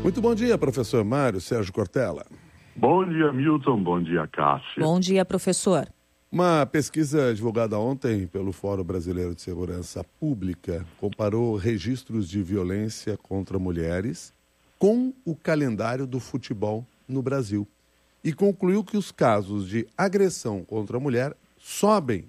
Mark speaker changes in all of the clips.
Speaker 1: Muito bom dia, professor Mário Sérgio Cortella.
Speaker 2: Bom dia, Milton. Bom dia, Cássia.
Speaker 3: Bom dia, professor.
Speaker 1: Uma pesquisa divulgada ontem pelo Fórum Brasileiro de Segurança Pública comparou registros de violência contra mulheres com o calendário do futebol no Brasil e concluiu que os casos de agressão contra a mulher sobem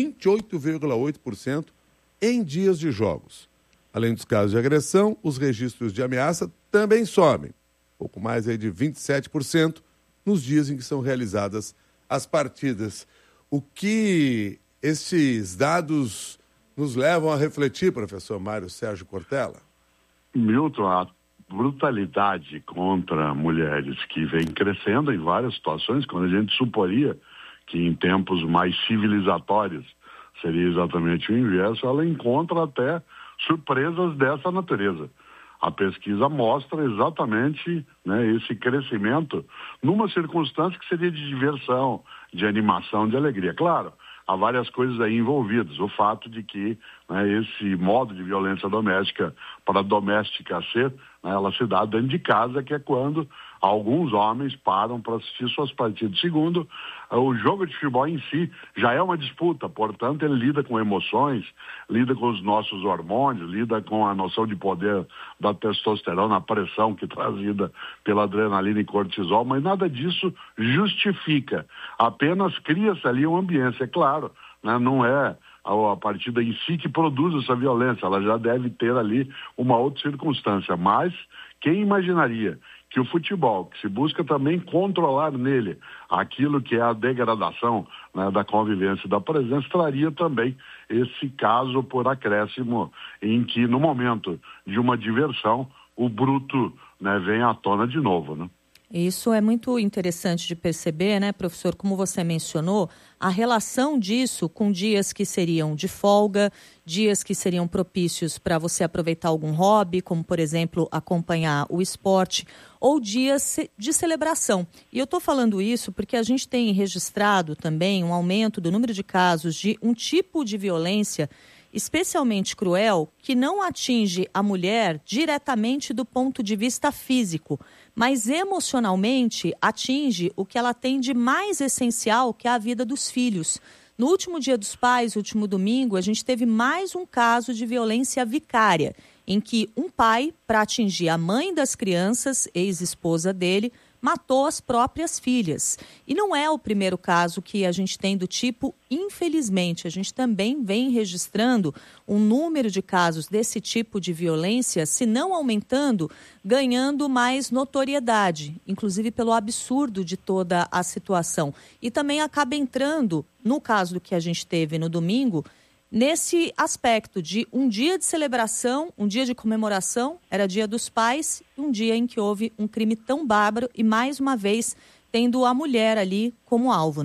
Speaker 1: 28,8% em dias de jogos. Além dos casos de agressão, os registros de ameaça também sobem, pouco mais aí de 27% nos dias em que são realizadas as partidas. O que esses dados nos levam a refletir, professor Mário Sérgio Cortella?
Speaker 2: Milton, a brutalidade contra mulheres que vem crescendo em várias situações, quando a gente suporia que em tempos mais civilizatórios seria exatamente o inverso, ela encontra até surpresas dessa natureza. A pesquisa mostra exatamente, esse crescimento numa circunstância que seria de diversão, de animação, de alegria. Claro, há várias coisas aí envolvidas. O fato de que esse modo de violência doméstica, para domesticar ela se dá dentro de casa, que é quando alguns homens param para assistir suas partidas. Segundo, o jogo de futebol em si já é uma disputa, portanto ele lida com emoções, lida com os nossos hormônios, lida com a noção de poder da testosterona, a pressão que é trazida pela adrenalina e cortisol, mas nada disso justifica, apenas cria-se ali um ambiente, é claro, não é a partida em si que produz essa violência, ela já deve ter ali uma outra circunstância, mas quem imaginaria que o futebol, que se busca também controlar nele aquilo que é a degradação da convivência e da presença, traria também esse caso por acréscimo em que no momento de uma diversão o bruto vem à tona de novo,
Speaker 3: Isso é muito interessante de perceber, professor, como você mencionou, a relação disso com dias que seriam de folga, dias que seriam propícios para você aproveitar algum hobby, como, por exemplo, acompanhar o esporte, ou dias de celebração. E eu estou falando isso porque a gente tem registrado também um aumento do número de casos de um tipo de violência especialmente cruel, que não atinge a mulher diretamente do ponto de vista físico, mas emocionalmente atinge o que ela tem de mais essencial, que é a vida dos filhos. No último Dia dos Pais, último domingo, a gente teve mais um caso de violência vicária, em que um pai, para atingir a mãe das crianças, ex-esposa dele, matou as próprias filhas. E não é o primeiro caso que a gente tem do tipo, infelizmente. A gente também vem registrando um número de casos desse tipo de violência, se não aumentando, ganhando mais notoriedade, inclusive pelo absurdo de toda a situação. E também acaba entrando, no caso do que a gente teve no domingo, nesse aspecto de um dia de celebração, um dia de comemoração, era Dia dos Pais, um dia em que houve um crime tão bárbaro e, mais uma vez, tendo a mulher ali como alvo,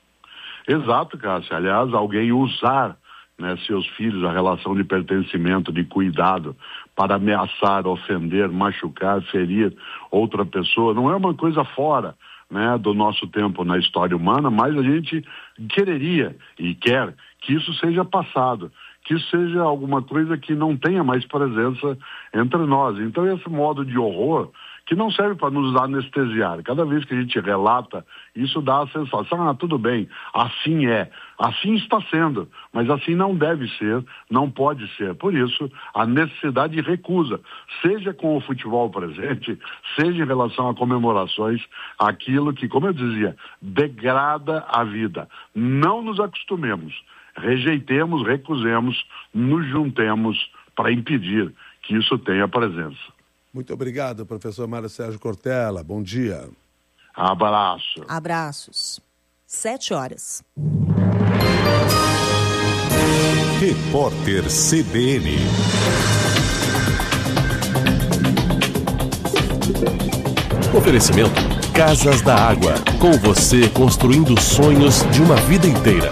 Speaker 2: Exato, Cássia. Aliás, alguém usar seus filhos, a relação de pertencimento, de cuidado, para ameaçar, ofender, machucar, ferir outra pessoa, não é uma coisa fora do nosso tempo na história humana, mas a gente quereria e quer que isso seja passado, que isso seja alguma coisa que não tenha mais presença entre nós. Então esse modo de horror, que não serve para nos anestesiar, cada vez que a gente relata, isso dá a sensação, tudo bem, assim é, assim está sendo, mas assim não deve ser, não pode ser. Por isso, a necessidade de recusa, seja com o futebol presente, seja em relação a comemorações, aquilo que, como eu dizia, degrada a vida. Não nos acostumemos, rejeitemos, recusemos, nos juntemos para impedir que isso tenha presença.
Speaker 1: Muito obrigado, professor Mário Sérgio Cortella. Bom dia.
Speaker 2: Abraço.
Speaker 3: Abraços. 7h.
Speaker 4: Repórter CBN. Oferecimento Casas da Água. Com você construindo sonhos de uma vida inteira.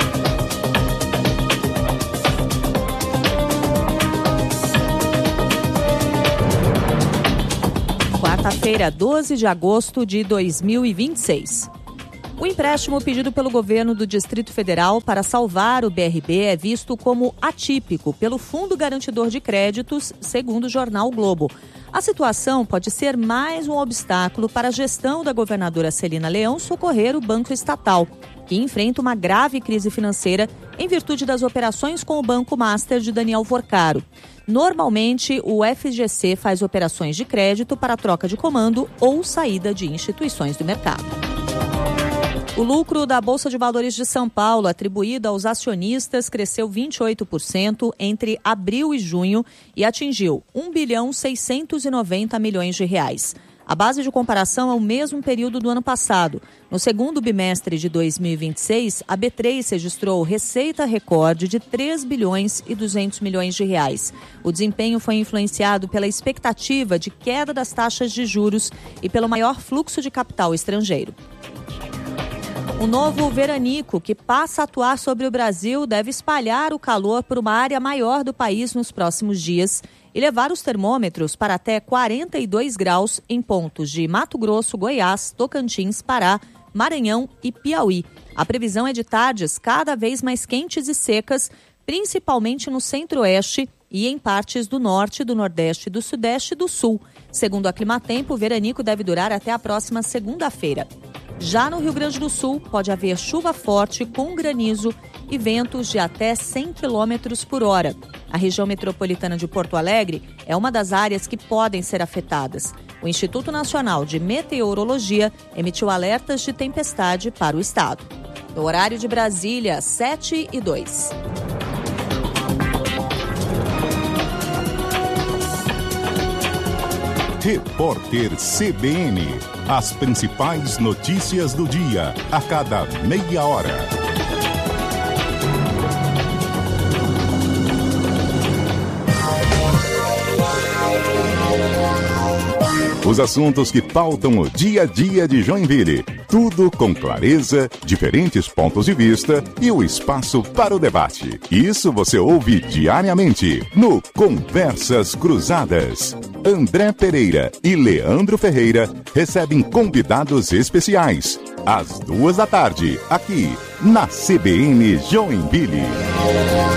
Speaker 3: Quarta-feira, 12 de agosto de 2026. O empréstimo pedido pelo governo do Distrito Federal para salvar o BRB é visto como atípico pelo Fundo Garantidor de Créditos, segundo o jornal o Globo. A situação pode ser mais um obstáculo para a gestão da governadora Celina Leão socorrer o Banco Estatal, que enfrenta uma grave crise financeira em virtude das operações com o Banco Master de Daniel Vorcaro. Normalmente, o FGC faz operações de crédito para troca de comando ou saída de instituições do mercado. O lucro da Bolsa de Valores de São Paulo, atribuído aos acionistas, cresceu 28% entre abril e junho e atingiu R$1,690 bilhões. A base de comparação é o mesmo período do ano passado. No segundo bimestre de 2026, a B3 registrou receita recorde de R$3,2 bilhões. O desempenho foi influenciado pela expectativa de queda das taxas de juros e pelo maior fluxo de capital estrangeiro. O novo veranico, que passa a atuar sobre o Brasil, deve espalhar o calor por uma área maior do país nos próximos dias e levar os termômetros para até 42 graus em pontos de Mato Grosso, Goiás, Tocantins, Pará, Maranhão e Piauí. A previsão é de tardes cada vez mais quentes e secas, principalmente no centro-oeste e em partes do norte, do nordeste, do sudeste e do sul. Segundo a Climatempo, o veranico deve durar até a próxima segunda-feira. Já no Rio Grande do Sul, pode haver chuva forte com granizo e ventos de até 100 km por hora. A região metropolitana de Porto Alegre é uma das áreas que podem ser afetadas. O Instituto Nacional de Meteorologia emitiu alertas de tempestade para o estado. No horário de Brasília, 7h02.
Speaker 5: Repórter CBN. As principais notícias do dia, a cada meia hora. Os assuntos que pautam o dia a dia de Joinville. Tudo com clareza, diferentes pontos de vista e o espaço para o debate. Isso você ouve diariamente no Conversas Cruzadas. André Pereira e Leandro Ferreira recebem convidados especiais. Às 14h, aqui na CBN Joinville.